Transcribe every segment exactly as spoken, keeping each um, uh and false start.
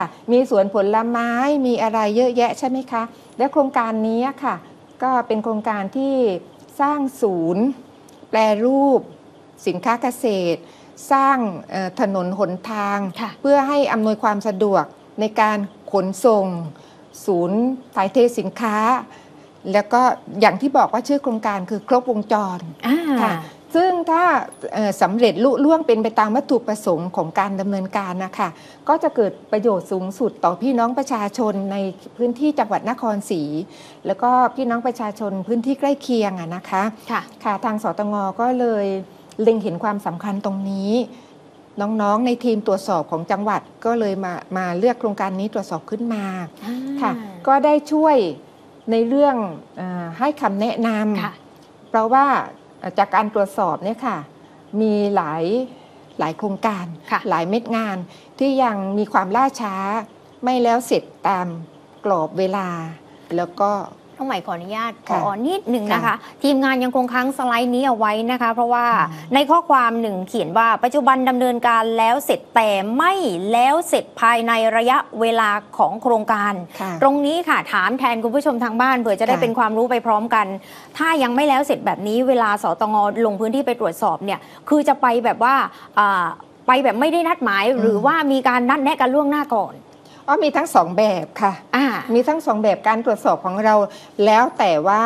มีสวนผลไม้มีอะไรเยอะแยะใช่ไหมคะและโครงการนี้ค่ะก็เป็นโครงการที่สร้างศูนย์แปรรูปสินค้าเกษตรสร้างถนนหนทางเพื่อให้อำนวยความสะดวกในการขนส่งศูนย์ถ่ายเทสินค้าแล้วก็อย่างที่บอกว่าชื่อโครงการคือครบวงจรค่ะซึ่งถ้าสำเร็จลุล่วงเป็นไปตามวัตถุประสงค์ของการดำเนินการนะคะก็จะเกิดประโยชน์สูงสุดต่อพี่น้องประชาชนในพื้นที่จังหวัดนครศรีแล้วก็พี่น้องประชาชนพื้นที่ใกล้เคียงอะนะคะค่ะค่ะทางสตง.ก็เลยเล็งเห็นความสำคัญตรงนี้น้องๆในทีมตรวจสอบของจังหวัดก็เลยมามาเลือกโครงการนี้ตรวจสอบขึ้นมาค่ะก็ได้ช่วยในเรื่องอให้คำแนะนำเพราะว่าจากการตรวจสอบเนี่ยค่ะมีหลายหลายโครงการหลายเม็ดงานที่ยังมีความล่าช้าไม่แล้วเสร็จตามกรอบเวลาแล้วก็ต้องหมายขออนุญาตขอนิดหนึ่งนะคะทีมงานยังคงค้างสไลด์นี้เอาไว้นะคะเพราะว่าในข้อความหนึ่งเขียนว่าปัจจุบันดำเนินการแล้วเสร็จแต่ไม่แล้วเสร็จภายในระยะเวลาของโครงการตรงนี้ค่ะถามแทนคุณผู้ชมทางบ้านเผื่อจะได้เป็นความรู้ไปพร้อมกันถ้ายังไม่แล้วเสร็จแบบนี้เวลาสตง.ลงพื้นที่ไปตรวจสอบเนี่ยคือจะไปแบบว่าไปแบบไม่ได้นัดหมายหรือว่ามีการนัดแนะกันล่วงหน้าก่อนอ๋อมีทั้งสองแบบค่ะมีทั้งสองแบบการตรวจสอบของเราแล้วแต่ว่า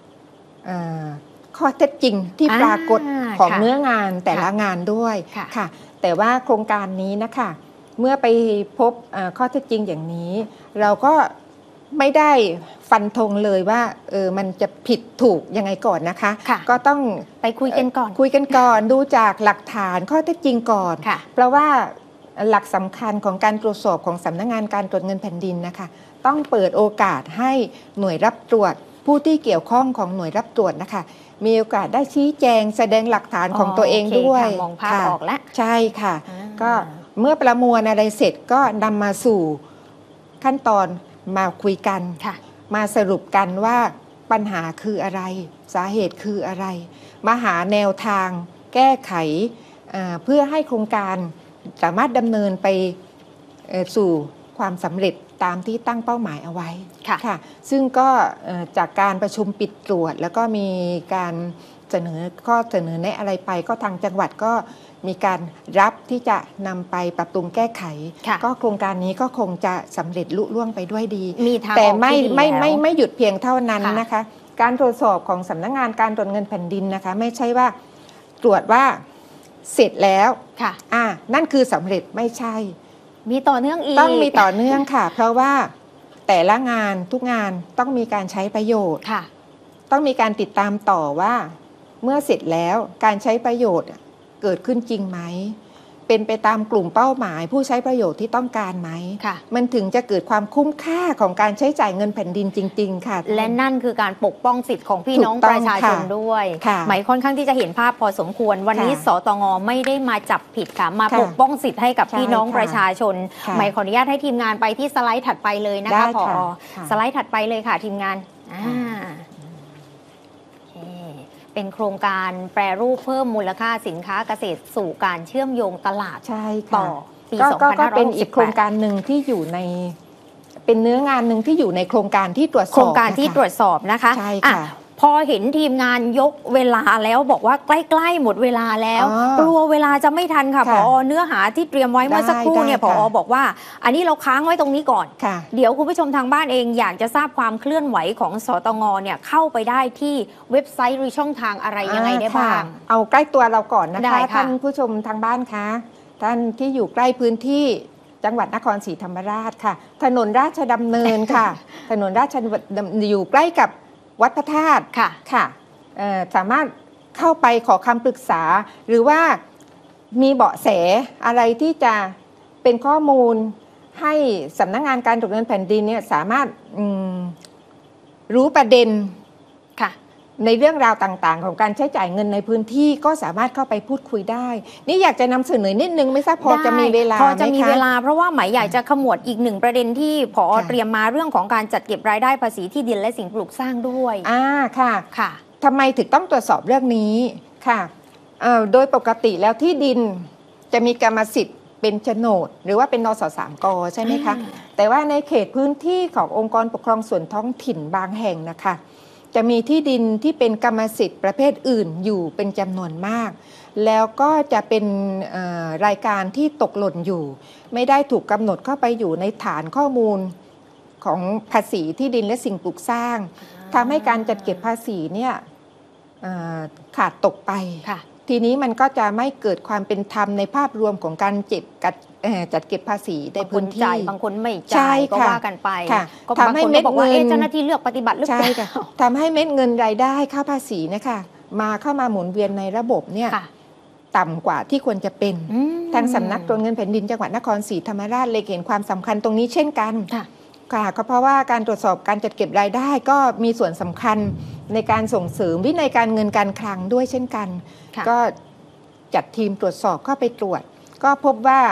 ข้อเท็จจริงที่ปรากฏของเนื้องานแต่ละงานด้วยค่ะแต่ว่าโครงการนี้นะคะเมื่อไปพบข้อเท็จจริงอย่างนี้เราก็ไม่ได้ฟันธงเลยว่าเออมันจะผิดถูกยังไงก่อนนะคะก็ต้องไปคุยกันก่อนคุยกันก่อนดูจากหลักฐานข้อเท็จจริงก่อนเพราะว่าหลักสำคัญของการตรวจสอบของสำนักงานการตรวจเงินแผ่นดินนะคะต้องเปิดโอกาสให้หน่วยรับตรวจผู้ที่เกี่ยวข้องของหน่วยรับตรวจนะคะมีโอกาสได้ชี้แจงแสดงหลักฐานของตัวเองด้วยมองภาพออกแล้วใช่ค่ะก็เมื่อประมวลอะไรเสร็จก็นำมาสู่ขั้นตอนมาคุยกันมาสรุปกันว่าปัญหาคืออะไรสาเหตุคืออะไรมาหาแนวทางแก้ไขเพื่อให้โครงการสามารถดำเนินไปสู่ความสำเร็จตามที่ตั้งเป้าหมายเอาไว้ค่ะซึ่งก็จากการประชุมปิดตรวจแล้วก็มีการเสนอข้อเสนอแนะอะไรไปก็ทางจังหวัดก็มีการรับที่จะนำไปปรับปรุงแก้ไขก็โครงการนี้ก็คงจะสำเร็จลุล่วงไปด้วยดีแต่ไม่ไม่ไม่ไม่หยุดเพียงเท่านั้นนะคะการตรวจสอบของสำนักงานการตรวจเงินแผ่นดินนะคะไม่ใช่ว่าตรวจว่าเสร็จแล้วค่ะอ่านั่นคือสำเร็จไม่ใช่มีต่อเนื่องอีกต้องมีต่อเนื่องค่ะเพราะว่าแต่ละงานทุกงานต้องมีการใช้ประโยชน์ค่ะต้องมีการติดตามต่อว่าเมื่อเสร็จแล้วการใช้ประโยชน์เกิดขึ้นจริงไหมเป็นไปตามกลุ่มเป้าหมายผู้ใช้ประโยชน์ที่ต้องการไหมมันถึงจะเกิดความคุ้มค่าของการใช้จ่ายเงินแผ่นดินจริงๆค่ะและนั่นคือการปกป้องสิทธิ์ของพี่น้องประชาชนด้วยหมายค่อนข้างที่จะเห็นภาพพอสมควรวันนี้สตง.ไม่ได้มาจับผิดค่ะมาปกป้องสิทธิ์ให้กับพี่น้องประชาชนหมายขออนุญาตให้ทีมงานไปที่สไลด์ถัดไปเลยนะคะผอ.สไลด์ถัดไปเลยค่ะทีมงานเป็นโครงการแปรรูปเพิ่มมูลค่าสินค้าเกษตรสู่การเชื่อมโยงตลาดต่อปีสองพันห้าร้อยหกสิบแปดก็เป็นอีกโครงการหนึ่งที่อยู่ในเป็นเนื้องานหนึ่งที่อยู่ในโครงการที่ตรวจสอบโครงการที่ตรวจสอบนะคะใช่ค่ะพอเห็นทีมงานยกเวลาแล้วบอกว่าใกล้ๆหมดเวลาแล้วกลัวเวลาจะไม่ทันค่ะผอ.เนื้อหาที่เตรียมไว้เมื่อสักครู่เนี่ยผอ.บอกว่าอันนี้เราค้างไว้ตรงนี้ก่อนเดี๋ยวคุณผู้ชมทางบ้านเองอยากจะทราบความเคลื่อนไหวของสตง.เนี่ยเข้าไปได้ที่เว็บไซต์หรือช่องทางอะไรยังไงได้บ้างเอาใกล้ตัวเราก่อนนะคะท่านผู้ชมทางบ้านคะท่านที่อยู่ใกล้พื้นที่จังหวัดนครศรีธรรมราชค่ะถนนราชดำเนินค่ะถนนราชอยู่ใกล้กับวัดพระธาตุค่ะค่ะสามารถเข้าไปขอคำปรึกษาหรือว่ามีเบาะแสอะไรที่จะเป็นข้อมูลให้สำนักงานการตรวจเงินแผ่นดินเนี่ยสามารถรู้ประเด็นค่ะในเรื่องราวต่างๆของการใช้จ่ายเงินในพื้นที่ก็สามารถเข้าไปพูดคุยได้นี่อยากจะนำเสนอนิดนึงไม่ทราบพอจะมีเวลาพอจะมีเวลาเพราะว่าหมายอยากจะขมวดอีกหนึ่งประเด็นที่ผอ.เตรียมมาเรื่องของการจัดเก็บรายได้ภาษีที่ดินและสิ่งปลูกสร้างด้วยอ่าค่ะค่ะทำไมถึงต้องตรวจสอบเรื่องนี้ค่ะโดยปกติแล้วที่ดินจะมีกรรมสิทธิ์เป็นโฉนด หรือว่าเป็นนสสามกใช่ไหมคะแต่ว่าในเขตพื้นที่ขององค์กรปกครองส่วนท้องถิ่นบางแห่งนะคะจะมีที่ดินที่เป็นกรรมสิทธิ์ประเภทอื่นอยู่เป็นจำนวนมากแล้วก็จะเป็นรายการที่ตกหล่นอยู่ไม่ได้ถูกกำหนดเข้าไปอยู่ในฐานข้อมูลของภาษีที่ดินและสิ่งปลูกสร้างทำให้การจัดเก็บภาษีเนี่ยขาดตกไปทีนี้มันก็จะไม่เกิดความเป็นธรรมในภาพรวมของการเจ็บจัดเก็บภาษีในพื้นที่บางคนไม่จ่ายก็ว่ากันไปก็ทำให้เม็ดเงินเจ้าหน้าที่เลือกปฏิบัติหรือเปล่าทำให้เม็ดเงินรายได้ค่าภาษีนะคะมาเข้ามาหมุนเวียนในระบบเนี่ยต่ำกว่าที่ควรจะเป็นทางสำนักตรวจเงินแผ่นดินจังหวัดนครศรีธรรมราชเลยเห็นความสำคัญตรงนี้เช่นกันค่ะก็เพราะว่าการตรวจสอบการจัดเก็บรายได้ก็มีส่วนสำคัญในการส่งเสริมวินัยการเงินการคลังด้วยเช่นกันก็จัดทีมตรวจสอบเข้าไปตรวจก็พบว่า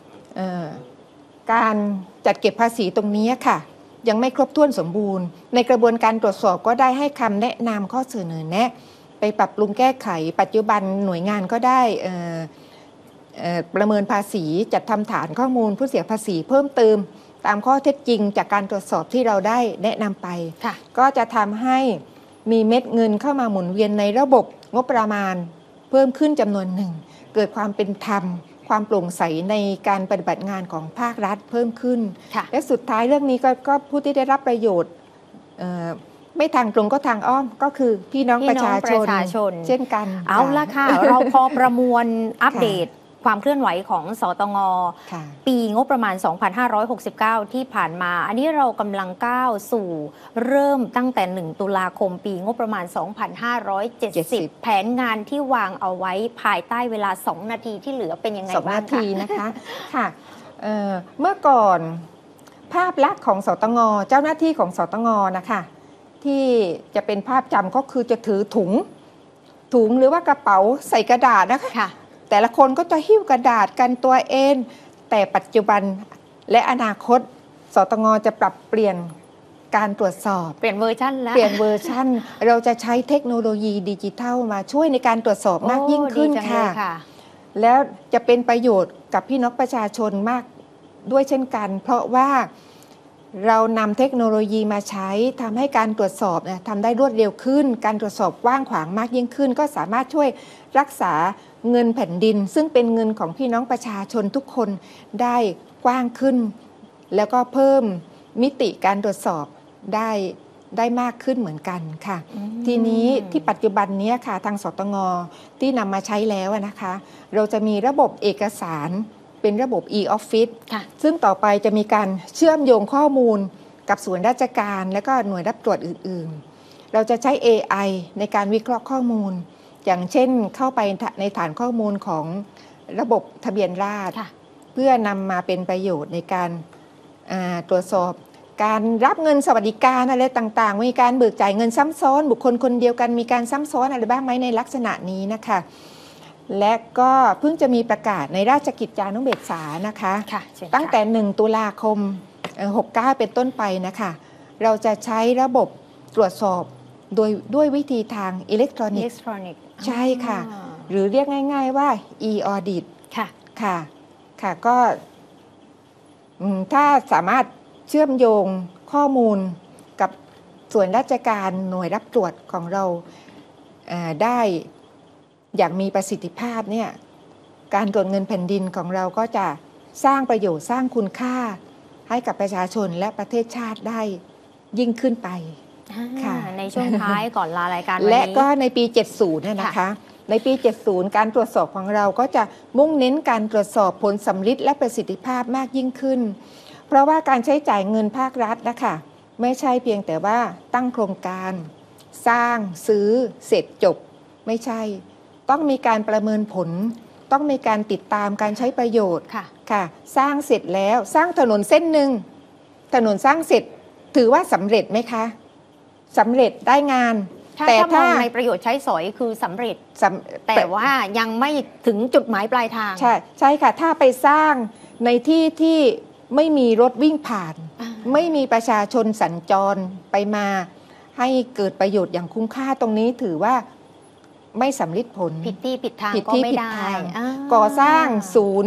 การจัดเก็บภาษีตรงนี้ค่ะยังไม่ครบถ้วนสมบูรณ์ในกระบวนการตรวจสอบก็ได้ให้คำแนะนำข้อเสนอแนะไปปรับปรุงแก้ไขปัจจุบันหน่วยงานก็ได้ประเมินภาษีจัดทำฐานข้อมูลผู้เสียภาษีเพิ่มเติมตามข้อเท็จจริงจากการตรวจสอบที่เราได้แนะนำไปก็จะทำให้มีเม็ดเงินเข้ามาหมุนเวียนในระบบงบประมาณเพิ่มขึ้นจำนวนหนึ่งเกิดความเป็นธรรมความโปร่งใสในการปฏิบัติงานของภาครัฐเพิ่มขึ้นและสุดท้ายเรื่องนี้ ก, ก็ผู้ที่ได้รับประโยชน์ไม่ทางตรงก็ทางอ้อมก็คือพี่น้องประชาชนเช่นกันเอาละค่ะ เราพอประมวลอัปเดตความเคลื่อนไหวของสตง.ปีงบประมาณ สองพันห้าร้อยหกสิบเก้า ที่ผ่านมาอันนี้เรากำลังก้าวสู่เริ่มตั้งแต่หนึ่งตุลาคมปีงบประมาณ สองพันห้าร้อยเจ็ดสิบ แผนงานที่วางเอาไว้ภายใต้เวลาสองนาทีที่เหลือเป็นยังไงบ้างคะสองนาทีนะคะค่ะ เ, เมื่อก่อนภาพลักษณ์ของสตง.เจ้าหน้าที่ของสตง.นะคะที่จะเป็นภาพจำก็คือจะถือถุงถุงหรือว่ากระเป๋าใส่กระดาษนะคะแต่ละคนก็จะหิ้วกระดาษกันตัวเองแต่ปัจจุบันและอนาคตสตง.จะปรับเปลี่ยนการตรวจสอบเปลี่ยนเวอร์ชันแล้วเปลี่ยนเวอร์ชันเราจะใช้เทคโนโลยีดิจิทัลมาช่วยในการตรวจสอบมากยิ่งขึ้นค่ะแล้วจะเป็นประโยชน์กับพี่น้องประชาชนมากด้วยเช่นกันเพราะว่าเรานำเทคโนโลยีมาใช้ทำให้การตรวจสอบทำได้รวดเร็วขึ้นการตรวจสอบกว้างขวางมากยิ่งขึ้นก็สามารถช่วยรักษาเงินแผ่นดินซึ่งเป็นเงินของพี่น้องประชาชนทุกคนได้กว้างขึ้นแล้วก็เพิ่มมิติการตรวจสอบได้ได้มากขึ้นเหมือนกันค่ะทีนี้ที่ปัจจุบันนี้ค่ะทางสตง.ที่นำมาใช้แล้วนะคะเราจะมีระบบเอกสารเป็นระบบ e-office ซึ่งต่อไปจะมีการเชื่อมโยงข้อมูลกับส่วนราชการและก็หน่วยรับตรวจอื่นๆเราจะใช้ เอ ไอ ในการวิเคราะห์ข้อมูลอย่างเช่นเข้าไปในฐานข้อมูลของระบบทะเบียนราษฎร์เพื่อนำมาเป็นประโยชน์ในการตรวจสอบการรับเงินสวัสดิการอะไรต่างๆมีการเบิกจ่ายเงินซ้ำซ้อนบุคคลคนเดียวกันมีการซ้ำซ้อนอะไรบ้างไหมในลักษณะนี้นะคะและก็เพิ่งจะมีประกาศในราชกิจจานุเบกษานะคะตั้งแต่หนึ่งตุลาคมหกสิบเก้าเป็นต้นไปนะคะเราจะใช้ระบบตรวจสอบโดยด้วยวิธีทางอิเล็กทรอนิกส์ใช่ค่ะหรือเรียกง่ายๆว่า e-audit ค่ะค่ะค่ะก็ถ้าสามารถเชื่อมโยงข้อมูลกับส่วนราชการหน่วยรับตรวจของเราได้อย่างมีประสิทธิภาพเนี่ยการตรวจเงินแผ่นดินของเราก็จะสร้างประโยชน์สร้างคุณค่าให้กับประชาชนและประเทศชาติได้ยิ่งขึ้นไปค่ะในช่วงท้ายก่อนลารายการวันนี้และก็ในปีเจ็ดสิบเนี่ยนะคะในปีเจ็ดสิบการตรวจสอบของเราก็จะมุ่งเน้นการตรวจสอบผลสำลิดและประสิทธิภาพมากยิ่งขึ้นเพราะว่าการใช้จ่ายเงินภาครัฐนะคะไม่ใช่เพียงแต่ว่าตั้งโครงการสร้างซื้อเสร็จจบไม่ใช่ต้องมีการประเมินผลต้องมีการติดตามการใช้ประโยชน์ค่ะค่ะสร้างเสร็จแล้วสร้างถนนเส้นหนึ่งถนนสร้างเสร็จถือว่าสำเร็จไหมคะสำเร็จได้งานแต่ถ้ามองในประโยชน์ใช้สอยคือสำเร็จแต่ว่ายังไม่ถึงจุดหมายปลายทางใช่ใช่ค่ะถ้าไปสร้างในที่ที่ไม่มีรถวิ่งผ่านไม่มีประชาชนสัญจรไปมาให้เกิดประโยชน์อย่างคุ้มค่าตรงนี้ถือว่าไม่สำลิดผลผิดที่ผิดทางก็ไม่ได้ก่อสร้างศูนย์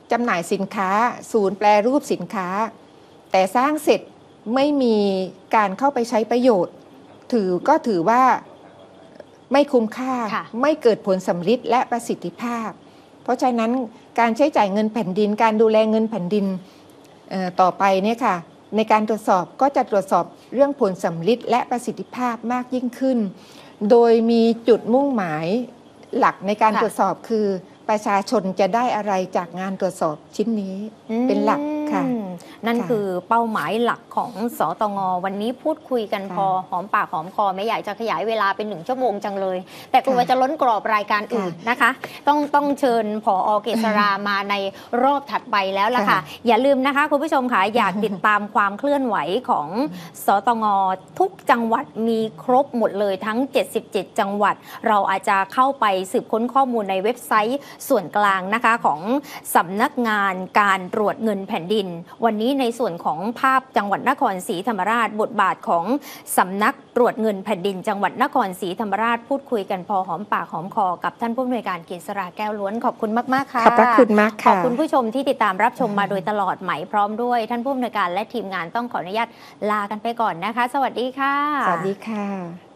จำหน่ายสินค้าศูนย์แปรรูปสินค้าแต่สร้างเสร็จไม่มีการเข้าไปใช้ประโยชน์ถือก็ถือว่าไม่คุ้มค่าไม่เกิดผลสำลิดและประสิทธิภาพเพราะฉะนั้นการใช้จ่ายเงินแผ่นดินการดูแลเงินแผ่นดินต่อไปเนี่ยค่ะในการตรวจสอบก็จะตรวจสอบเรื่องผลสำลิดและประสิทธิภาพมากยิ่งขึ้นโดยมีจุดมุ่งหมายหลักในการตรวจสอบคือประชาชนจะได้อะไรจากงานตรวจสอบชิ้นนี้เป็นหลักค่ะนั่นคือเป้าหมายหลักของสตง.วันนี้พูดคุยกันพอหอมปากหอมคอไม่อยากจะขยายเวลาเป็นหนึ่งชั่วโมงจังเลยแต่กลัวจะล้นกรอบรายการอื่นนะคะต้องต้องเชิญผอ.เกษรามาในรอบถัดไปแล้วล่ะค่ะอย่าลืมนะคะคุณผู้ชมค่ะอยากติดตามความเคลื่อนไหวของสตง.ทุกจังหวัดมีครบหมดเลยทั้งเจ็ดสิบเจ็ดจังหวัดเราอาจจะเข้าไปสืบค้นข้อมูลในเว็บไซต์ส่วนกลางนะคะของสำนักงานการตรวจเงินแผ่นดินวันนี้ในส่วนของภาพจังหวัดนครศรีธรรมราชบทบาทของสำนักตรวจเงินแผ่นดินจังหวัดนครศรีธรรมราชพูดคุยกันพอหอมปากหอมคอกับท่านผู้อำนวยการเกษราแก้วล้วนขอบคุณมากๆค่ะขอบพระคุณมากค่ะขอบคุณผู้ชมที่ติดตามรับชมมาโดยตลอดไหมพร้อมด้วยท่านผู้อำนวยการและทีมงานต้องขออนุญาตลากันไปก่อนนะคะสวัสดีค่ะสวัสดีค่ะ